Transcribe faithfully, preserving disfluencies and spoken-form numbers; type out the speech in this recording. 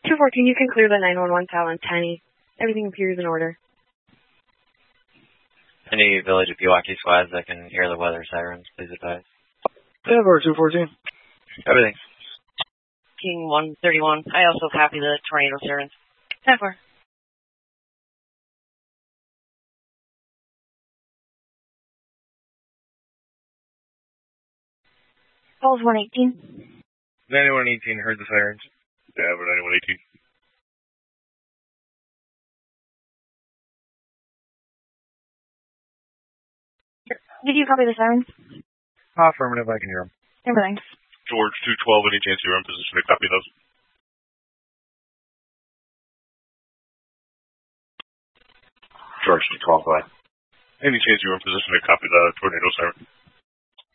two fourteen, you can clear the nine one one tower on Tiny. Everything appears in order. Any Village of Pewaukee squads that can hear the weather sirens, please advise. Yeah, for two fourteen. Everything. King one thirty-one, I also copy the tornado sirens. ten four. Falls one eighteen. ninety-one eighteen, heard the sirens. Yeah, for ninety-one eighteen. Did you copy the sirens? Affirmative, I can hear them. Everything. George two twelve, any chance you're in position to copy those? George two twelve, go ahead. Any chance you're in position to copy the tornado siren?